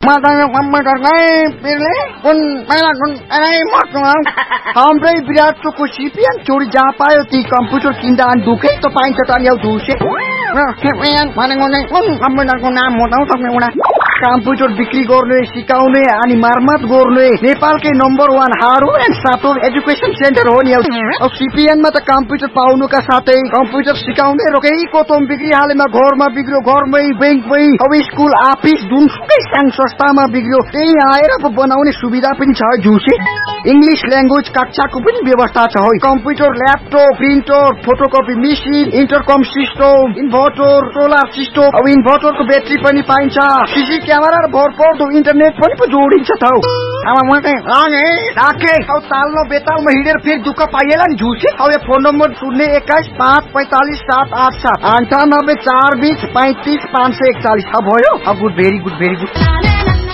Matanya komputer ngai pilih kun pela kun ngai motong. Hamrai virat ko CPN chori ja payo ti computer kindan duke to pain chatan yau duse. CPN manengone kun computer ko नाम मोटाउ सक्ने उडा computer बिक्री गर्ने सिकाउने अनि मर्मत गर्ने नेपालकै number 1 hard and software education centre हो नि अब सीपीएन मा त कम्प्युटर पाउनुका साथै कम्प्युटर सिकाउने रोकेको तोम बिक्री हालेमा घरमा बिग्रो घरमै बैंकमै अब स्कुल अफिस जुनसुकै संघ संस्थामा बिग्रो त्यही आएर बनाउने सुविधा पनि छ जुसे इंग्लिश ल्याङ्ग्वेज कक्षाको पनि व्यवस्था छ हो computer laptop printer photocopy machine इन्टरकम system inverter solar system अब इन्भर्टरको ब्याट्री पनि पाइन्छ सीसी क्यामेरा र भरपर्दो इन्टरनेट पनि पो जोडिन्छ त हौ अब म चाहिँ लागे राखे औ तालमा बेतालमा हिडेर फेरि दुःख पाइएला नि झुसे अब यो फोन नम्बर 021545787 9842353541 अब भयो अब गुड भेरी गुड